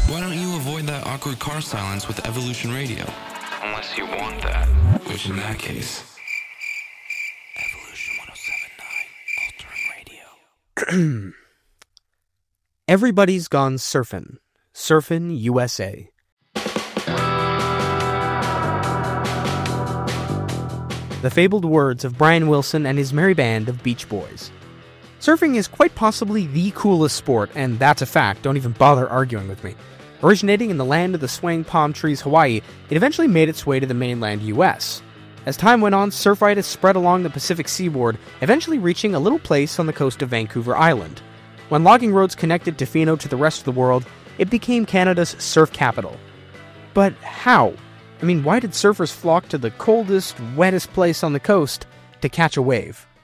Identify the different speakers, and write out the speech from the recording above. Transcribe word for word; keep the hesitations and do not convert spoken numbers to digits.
Speaker 1: Why don't you avoid that awkward car silence with Evolution Radio? Unless you want that. Which in that case... Evolution one oh seven point nine, Altering Radio.
Speaker 2: Everybody's Gone Surfin'. Surfin' U S A. The fabled words of Brian Wilson and his merry band of Beach Boys. Surfing is quite possibly the coolest sport, and that's a fact, don't even bother arguing with me. Originating in the land of the swaying palm trees, Hawaii, it eventually made its way to the mainland U S. As time went on, surfright has spread along the Pacific seaboard, eventually reaching a little place on the coast of Vancouver Island. When logging roads connected Tofino to the rest of the world, it became Canada's surf capital. But how? I mean, why did surfers flock to the coldest, wettest place on the coast to catch a wave?